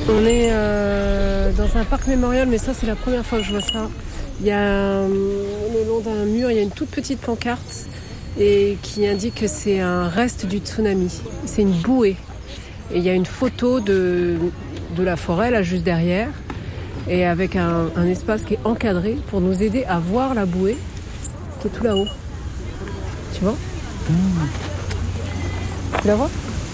On est dans un parc mémorial, mais ça c'est la première fois que je vois ça. Il y a le long d'un mur, il y a une toute petite pancarte et qui indique que c'est un reste du tsunami. C'est une bouée. Et il y a une photo de la forêt là juste derrière et avec un espace qui est encadré pour nous aider à voir la bouée qui est tout là-haut. Tu vois ? Tu la vois ?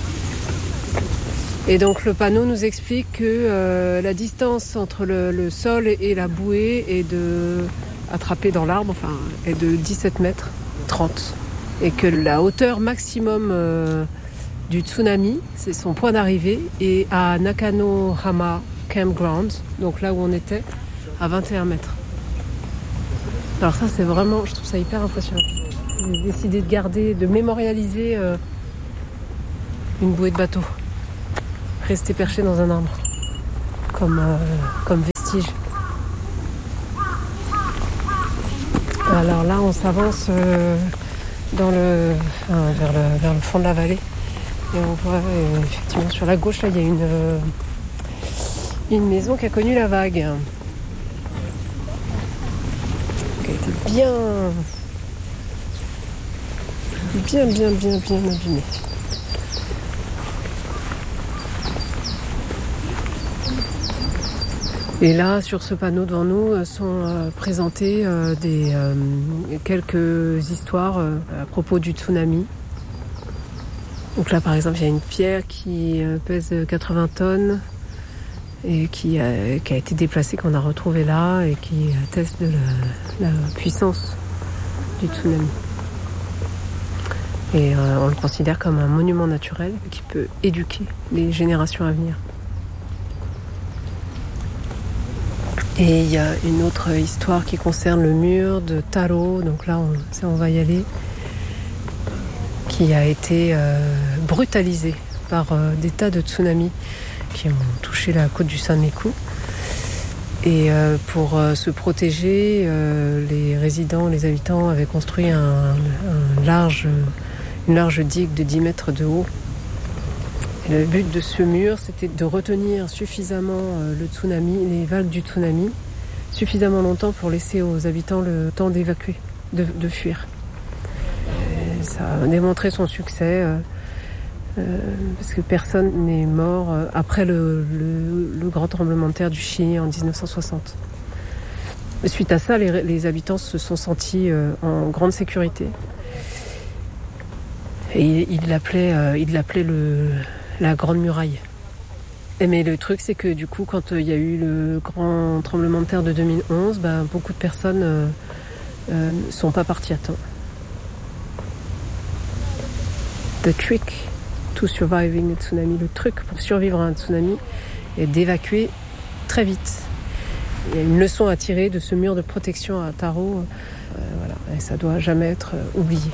Et donc le panneau nous explique que la distance entre le sol et la bouée est attrapée dans l'arbre, est de 17 mètres 30. Et que la hauteur maximum du tsunami, c'est son point d'arrivée, est à Nakanohama Campground, donc là où on était, à 21 mètres. Alors ça c'est vraiment, je trouve ça hyper impressionnant. J'ai décidé de garder, de mémorialiser une bouée de bateau. Rester perché dans un arbre, comme vestige. Alors là, on s'avance vers le fond de la vallée. Et on voit effectivement sur la gauche, là, il y a une maison qui a connu la vague. Qui a été bien abîmée. Et là, sur ce panneau devant nous, sont présentées quelques histoires à propos du tsunami. Donc là, par exemple, il y a une pierre qui pèse 80 tonnes et qui a été déplacée, qu'on a retrouvée là et qui atteste de la puissance du tsunami. Et on le considère comme un monument naturel qui peut éduquer les générations à venir. Et il y a une autre histoire qui concerne le mur de Taro, donc là on va y aller, qui a été brutalisé par des tas de tsunamis qui ont touché la côte du Sanriku. Et pour se protéger, les habitants avaient construit une large digue de 10 mètres de haut. Et le but de ce mur, c'était de retenir suffisamment le tsunami, les vagues du tsunami, suffisamment longtemps pour laisser aux habitants le temps d'évacuer, de fuir. Et ça a démontré son succès, parce que personne n'est mort après le grand tremblement de terre du Chili en 1960. Suite à ça, les habitants se sont sentis en grande sécurité. Et ils l'appelaient la Grande Muraille. Mais le truc, c'est que du coup, quand il y a eu le grand tremblement de terre de 2011, beaucoup de personnes ne sont pas parties à temps. The trick to surviving a tsunami, le truc pour survivre à un tsunami, est d'évacuer très vite. Il y a une leçon à tirer de ce mur de protection à Taro, et ça doit jamais être oublié.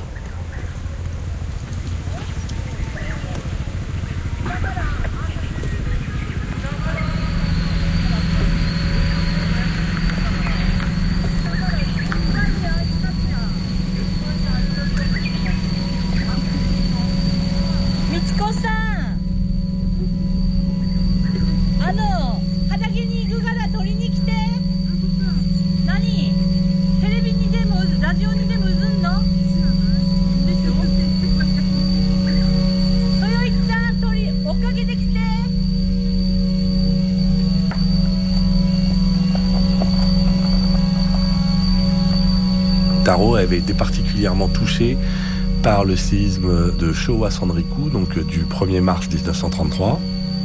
Taro avait été particulièrement touché par le séisme de Showa Sanriku, donc du 1er mars 1933.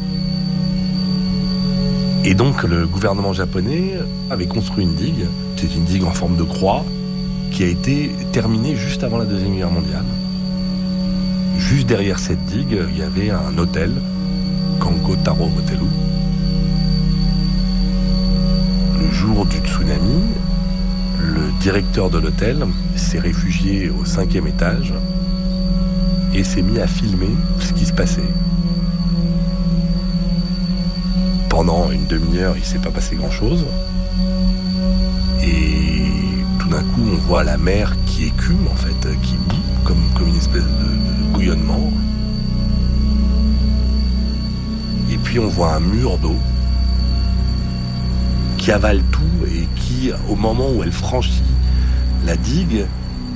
Et donc le gouvernement japonais avait construit une digue, c'est une digue en forme de croix, qui a été terminée juste avant la Deuxième Guerre mondiale. Juste derrière cette digue, il y avait un hôtel, Kanko Taro Hotelu. Le jour du tsunami, le directeur de l'hôtel s'est réfugié au 5e étage et s'est mis à filmer ce qui se passait. Pendant une demi-heure, il ne s'est pas passé grand-chose. Et tout d'un coup, on voit la mer qui écume, en fait, qui bout, comme une espèce de bouillonnement. Et puis on voit un mur d'eau qui avale tout et qui, au moment où elle franchit la digue,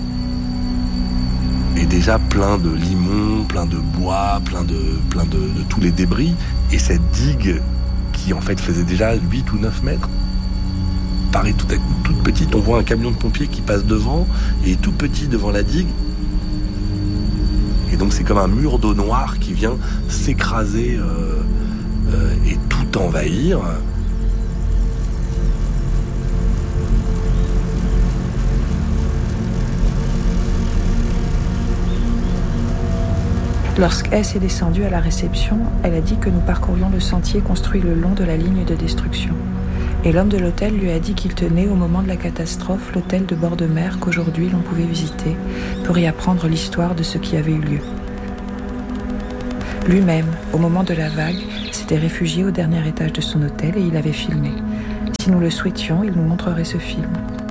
est déjà plein de limon, plein de bois, plein de tous les débris. Et cette digue, qui en fait faisait déjà 8 ou 9 mètres, paraît tout à coup toute petite. On voit un camion de pompiers qui passe devant et est tout petit devant la digue. Et donc c'est comme un mur d'eau noire qui vient s'écraser et tout envahir. Lorsqu'elle s'est descendue à la réception, elle a dit que nous parcourions le sentier construit le long de la ligne de destruction. Et l'homme de l'hôtel lui a dit qu'il tenait, au moment de la catastrophe, l'hôtel de bord de mer qu'aujourd'hui l'on pouvait visiter pour y apprendre l'histoire de ce qui avait eu lieu. Lui-même, au moment de la vague, s'était réfugié au dernier étage de son hôtel et il avait filmé. Si nous le souhaitions, il nous montrerait ce film.